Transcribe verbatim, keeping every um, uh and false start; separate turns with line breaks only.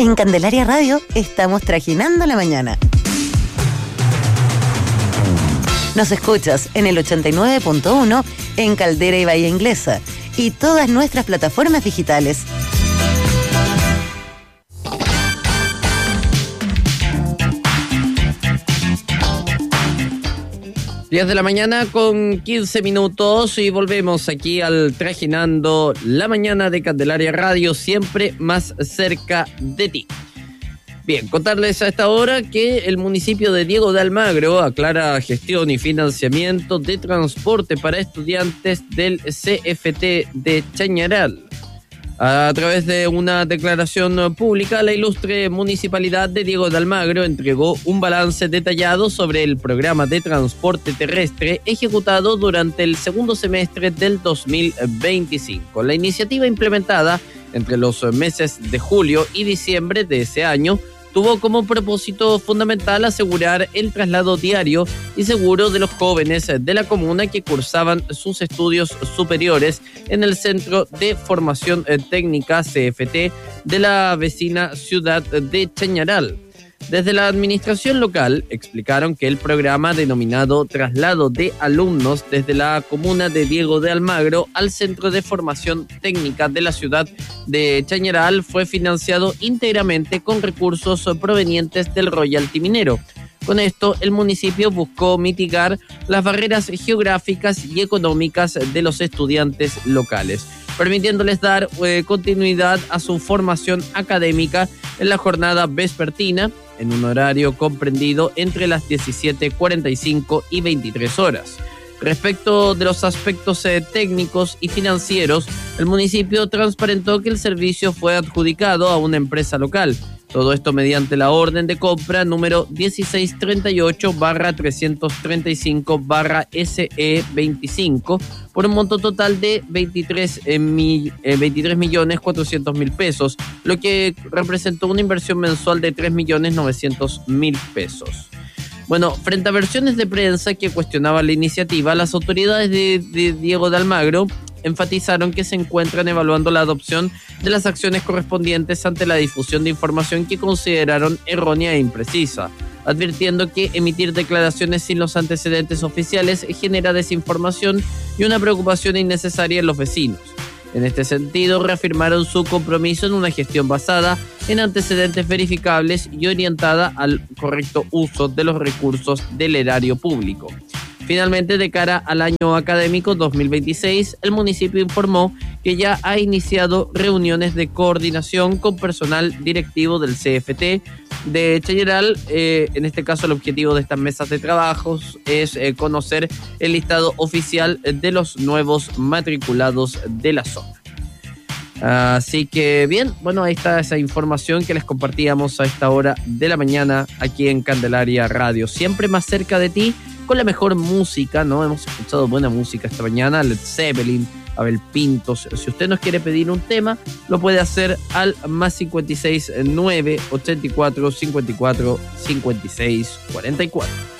En Candelaria Radio estamos trajinando la mañana. Nos escuchas en el ochenta y nueve punto uno en Caldera y Bahía Inglesa y todas nuestras plataformas digitales.
diez de la mañana con quince minutos y volvemos aquí al Trajinando la Mañana de Candelaria Radio, siempre más cerca de ti. Bien, contarles a esta hora que el municipio de Diego de Almagro aclara gestión y financiamiento de transporte para estudiantes del C F T de Chañaral. A través de una declaración pública, la ilustre municipalidad de Diego de Almagro entregó un balance detallado sobre el programa de transporte terrestre ejecutado durante el segundo semestre del dos mil veinticinco. La iniciativa implementada entre los meses de julio y diciembre de ese año tuvo como propósito fundamental asegurar el traslado diario y seguro de los jóvenes de la comuna que cursaban sus estudios superiores en el Centro de Formación Técnica C F T de la vecina ciudad de Chañaral. Desde la administración local explicaron que el programa denominado Traslado de Alumnos desde la comuna de Diego de Almagro al Centro de Formación Técnica de la ciudad de Chañaral fue financiado íntegramente con recursos provenientes del royalty minero. Con esto, el municipio buscó mitigar las barreras geográficas y económicas de los estudiantes locales, permitiéndoles dar eh, continuidad a su formación académica en la jornada vespertina, en un horario comprendido entre las diecisiete cuarenta y cinco y veintitrés horas. Respecto de los aspectos eh, técnicos y financieros, el municipio transparentó que el servicio fue adjudicado a una empresa local. Todo esto mediante la orden de compra número dieciséis treinta y ocho barra trescientos treinta y cinco barra S E veinticinco por un monto total de veintitrés millones cuatrocientos mil pesos, lo que representó una inversión mensual de tres millones novecientos mil pesos. Bueno, frente a versiones de prensa que cuestionaban la iniciativa, las autoridades de, de Diego de Almagro enfatizaron que se encuentran evaluando la adopción de las acciones correspondientes ante la difusión de información que consideraron errónea e imprecisa, advirtiendo que emitir declaraciones sin los antecedentes oficiales genera desinformación y una preocupación innecesaria en los vecinos. En este sentido, reafirmaron su compromiso en una gestión basada en antecedentes verificables y orientada al correcto uso de los recursos del erario público. Finalmente, de cara al año académico dos mil veintiséis, el municipio informó que ya ha iniciado reuniones de coordinación con personal directivo del C F T de Chañaral. Eh, en este caso, el objetivo de estas mesas de trabajos es eh, conocer el listado oficial de los nuevos matriculados de la zona. Así que bien, bueno, ahí está esa información que les compartíamos a esta hora de la mañana aquí en Candelaria Radio, siempre más cerca de ti, con la mejor música, ¿no? Hemos escuchado buena música esta mañana, Led Zeppelin, Abel Pintos. Si usted nos quiere pedir un tema, lo puede hacer al más cincuenta y seis nueve ochenta y cuatro cincuenta y cuatro cincuenta y seis cuarenta y cuatro.